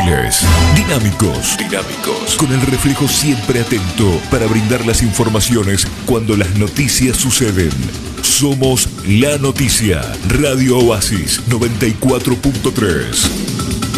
ágiles, dinámicos, con el reflejo siempre atento para brindar las informaciones cuando las noticias suceden. Somos La Noticia, Radio Oasis 94.3.